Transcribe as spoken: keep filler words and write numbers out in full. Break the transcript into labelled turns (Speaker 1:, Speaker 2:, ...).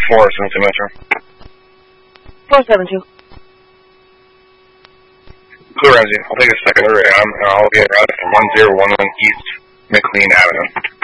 Speaker 1: four seven two Metro.
Speaker 2: four seven two.
Speaker 1: Cool, Ramsey. I'll take a second. I'm, I'll get routed from one zero one one East McLean Avenue.